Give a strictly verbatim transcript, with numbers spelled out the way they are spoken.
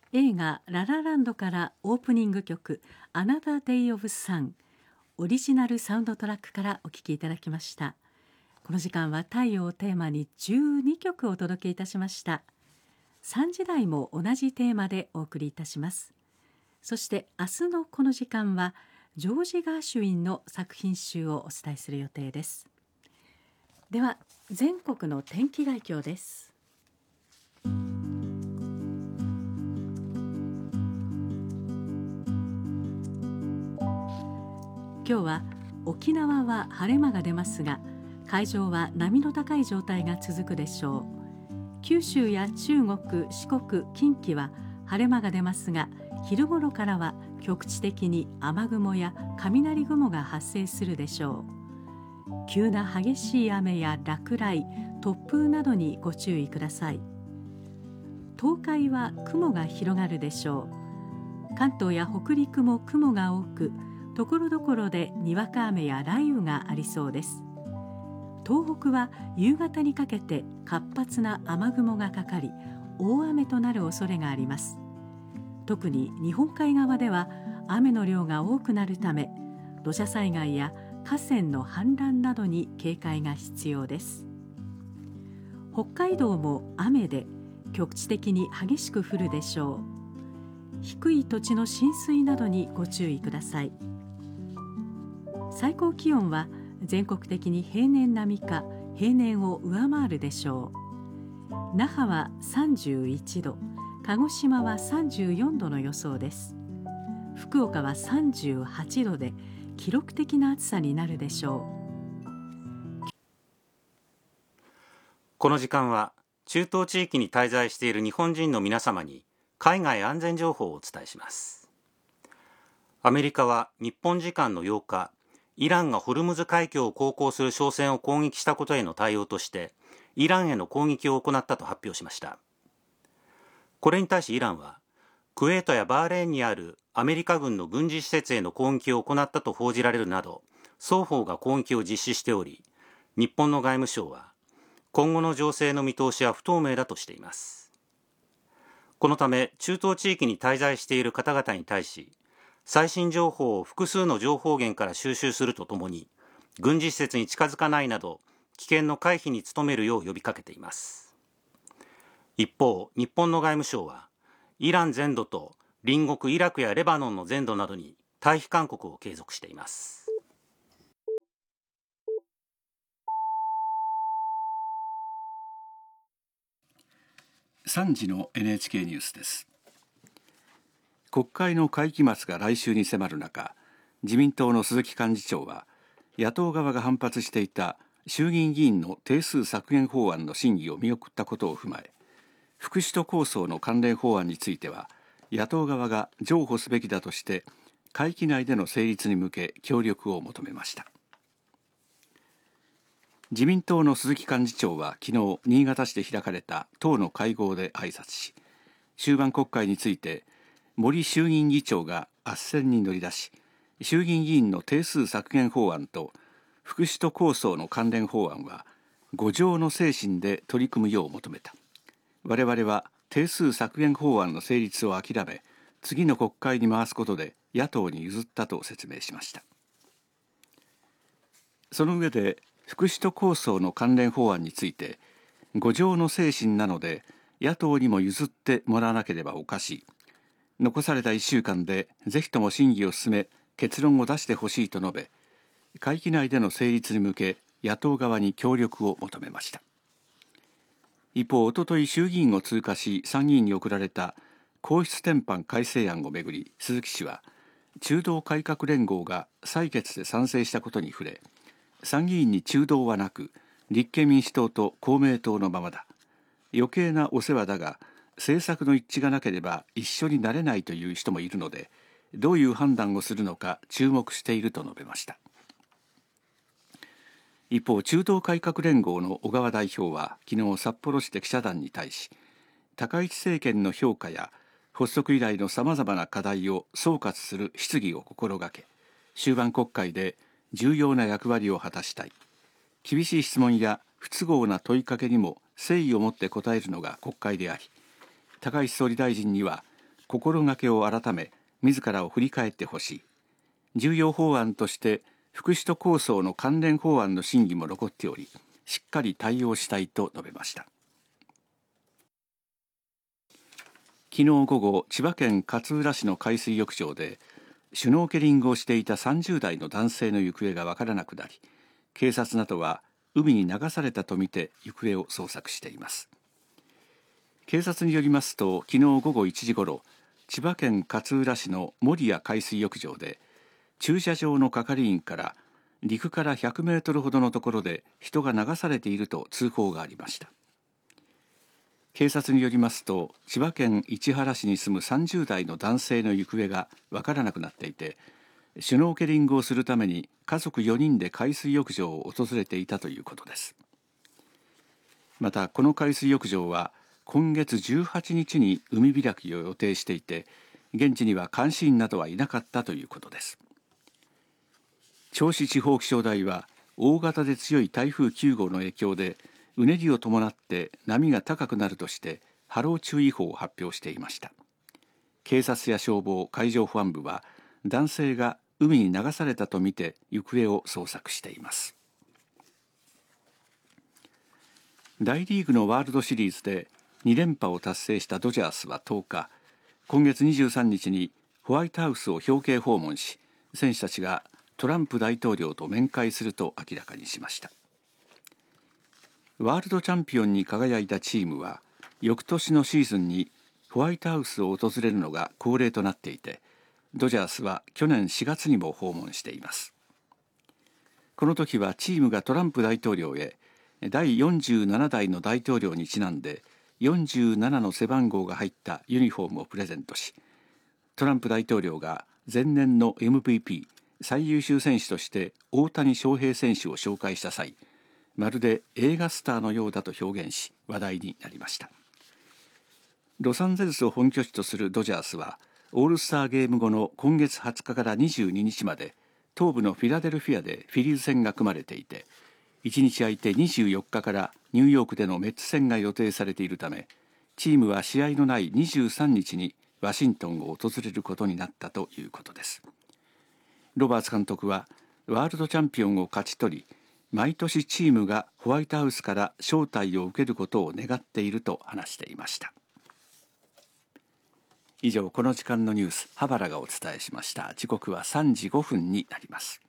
映画ララランドからオープニング曲 Another Day of Sun オリジナルサウンドトラックからお聴きいただきました。この時間は太陽をテーマにじゅうにきょくお届けいたしました。さんじ台も同じテーマでお送りいたします。そして明日のこの時間はジョージ・ガーシュウィンの作品集をお伝えする予定です。では全国の天気概況です。今日は沖縄は晴れ間が出ますが、海上は波の高い状態が続くでしょう。九州や中国、四国、近畿は晴れ間が出ますが、昼頃からは局地的に雨雲や雷雲が発生するでしょう。急な激しい雨や落雷、突風などにご注意ください。東海は雲が広がるでしょう。関東や北陸も雲が多く、ところどころでにわか雨や雷雨がありそうです。東北は夕方にかけて活発な雨雲がかかり、大雨となる恐れがあります。特に日本海側では雨の量が多くなるため、土砂災害や河川の氾濫などに警戒が必要です。北海道も雨で局地的に激しく降るでしょう。低い土地の浸水などにご注意ください。最高気温は全国的に平年並みか平年を上回るでしょう。那覇はさんじゅういちど、鹿児島はさんじゅうよんどの予想です。福岡はさんじゅうはちどで記録的な暑さになるでしょう。 この時間は中東地域に滞在している日本人の皆様に海外安全情報をお伝えします。アメリカは日本時間のようか、イランがホルムズ海峡を航行する商船を攻撃したことへの対応として、イランへの攻撃を行ったと発表しました。これに対しイランは、クウェートやバーレーンにあるアメリカ軍の軍事施設への攻撃を行ったと報じられるなど、双方が攻撃を実施しており、日本の外務省は、今後の情勢の見通しは不透明だとしています。このため、中東地域に滞在している方々に対し、最新情報を複数の情報源から収集するとともに、軍事施設に近づかないなど、危険の回避に努めるよう呼びかけています。一方、日本の外務省は、イラン全土と隣国イラクやレバノンの全土などに退避勧告を継続しています。 さんじの エヌエイチケー ニュースです。国会の会期末が来週に迫る中、自民党の鈴木幹事長は野党側が反発していた衆議院議員の定数削減法案の審議を見送ったことを踏まえ、福祉と構想の関連法案については野党側が譲歩すべきだとして会期内での成立に向け協力を求めました。自民党の鈴木幹事長は昨日新潟市で開かれた党の会合で挨拶し、終盤国会について森衆議院議長が斡旋に乗り出し、衆議院議員の定数削減法案と福祉と構想の関連法案は互譲の精神で取り組むよう求めた。我々は定数削減法案の成立を諦め、次の国会に回すことで野党に譲ったと説明しました。その上で福祉と構想の関連法案について、互譲の精神なので野党にも譲ってもらわなければおかしい。残されたいっしゅうかんでぜひとも審議を進め結論を出してほしいと述べ、会期内での成立に向け野党側に協力を求めました。一方、おととい衆議院を通過し参議院に送られた皇室典範改正案をめぐり、鈴木氏は中道改革連合が採決で賛成したことに触れ、参議院に中道はなく立憲民主党と公明党のままだ、余計なお世話だが政策の一致がなければ一緒になれないという人もいるので、どういう判断をするのか注目していると述べました。一方、中道改革連合の小川代表は昨日札幌市で記者団に対し、高市政権の評価や発足以来のさまざまな課題を総括する質疑を心がけ、終盤国会で重要な役割を果たしたい。厳しい質問や不都合な問いかけにも誠意を持って答えるのが国会であり、高市総理大臣には心がけを改め自らを振り返ってほしい。重要法案として副首都構想の関連法案の審議も残っており、しっかり対応したいと述べました。昨日午後、千葉県勝浦市の海水浴場でシュノーケリングをしていたさんじゅう代の男性の行方がわからなくなり、警察などは海に流されたとみて行方を捜索しています。警察によりますと、昨日午後いちじごろ、千葉県勝浦市の守谷海水浴場で駐車場の係員から陸からひゃくメートルほどのところで人が流されていると通報がありました。警察によりますと、千葉県市原市に住むさんじゅう代の男性の行方がわからなくなっていて、シュノーケリングをするために家族よにんで海水浴場を訪れていたということです。また、この海水浴場は今月じゅうはちにちに海開きを予定していて、現地には監視員などはいなかったということです。銚子地方気象台は大型で強い台風きゅう号の影響でうねりを伴って波が高くなるとして波浪注意報を発表していました。警察や消防、海上保安部は男性が海に流されたとみて行方を捜索しています。大リーグのワールドシリーズでに連覇を達成したドジャースはとおか、今月にじゅうさんにちにホワイトハウスを表敬訪問し、選手たちがトランプ大統領と面会すると明らかにしました。ワールドチャンピオンに輝いたチームは翌年のシーズンにホワイトハウスを訪れるのが恒例となっていて、ドジャースは去年しがつにも訪問しています。この時はチームがトランプ大統領へだいよんじゅうなな代の大統領にちなんでよんじゅうななの背番号が入ったユニフォームをプレゼントし、トランプ大統領が前年の エムブイピー 最優秀選手として大谷翔平選手を紹介した際、まるで映画スターのようだと表現し話題になりました。ロサンゼルスを本拠地とするドジャースはオールスターゲーム後の今月はつかからにじゅうににちまで東部のフィラデルフィアでフィリーズ戦が組まれていて、いちにち空いてにじゅうよっかからニューヨークでのメッツ戦が予定されているため、チームは試合のないにじゅうさんにちにワシントンを訪れることになったということです。ロバーツ監督はワールドチャンピオンを勝ち取り、毎年チームがホワイトハウスから招待を受けることを願っていると話していました。以上、この時間のニュース、羽原がお伝えしました。時刻はさんじごふんになります。